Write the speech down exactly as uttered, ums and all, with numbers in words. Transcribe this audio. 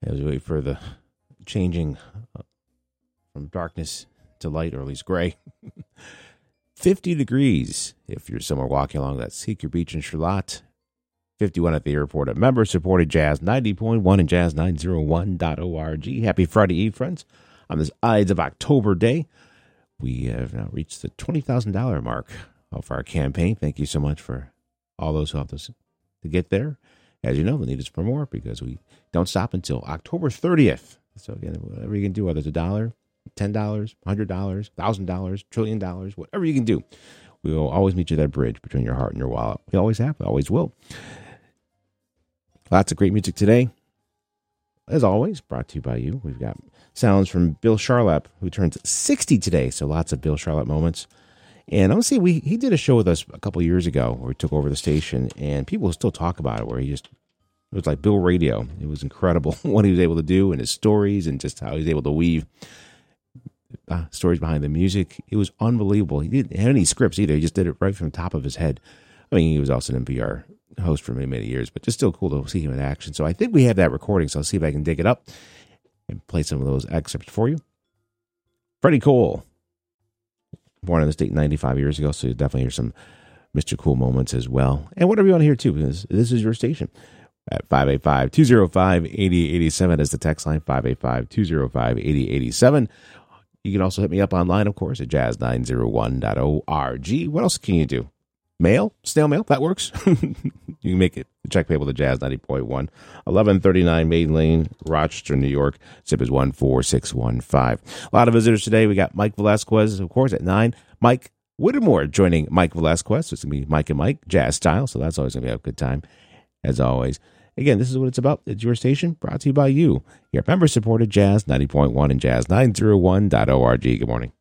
As we wait for the changing uh, from darkness to light, or at least gray. fifty degrees if you're somewhere walking along that Secret Beach in Charlotte. fifty-one at the airport at member-supported Jazz ninety point one and Jazz nine oh one dot org. Happy Friday Eve, friends. On this Ides of October day, we have now reached the twenty thousand dollars mark of our campaign. Thank you so much for all those who helped us to get there. As you know, the need is for more because we don't stop until October thirtieth. So again, whatever you can do, whether it's a dollar, ten dollars, one hundred dollars, one thousand dollars, trillion dollars, whatever you can do, we will always meet you at that bridge between your heart and your wallet. We always have, we always will. Lots of great music today. As always, brought to you by you. We've got sounds from Bill Charlap, who turns sixty today, so lots of Bill Charlap moments. And I want to say, we he did a show with us a couple years ago where he took over the station, and people still talk about it, where he just, it was like Bill Radio. It was incredible what he was able to do and his stories and just how he was able to weave uh, stories behind the music. It was unbelievable. He didn't have any scripts either. He just did it right from the top of his head. I mean, he was also an N P R host for many, many years, but just still cool to see him in action. So I think we have that recording, so I'll see if I can dig it up and play some of those excerpts for you. Freddie Cole, born in the state ninety-five years ago, so you definitely hear some Mister Cool moments as well. And whatever you want to hear, too, because this is your station. At five eight five, two oh five, eight oh eight seven is the text line, five eight five, two oh five, eight oh eight seven. You can also hit me up online, of course, at jazz nine oh one dot org. What else can you do? Mail? Snail mail? That works. You can make it. Check payable to Jazz ninety point one. eleven thirty-nine Maiden Lane, Rochester, New York. Zip is one four six one five. A lot of visitors today. We got Mike Velasquez, of course, at nine. Mike Whittemore joining Mike Velasquez. So it's going to be Mike and Mike, jazz style. So that's always going to be a good time, as always. Again, this is what it's about. It's your station, brought to you by you. Your member-supported Jazz ninety point one and Jazz nine oh one dot org. Good morning.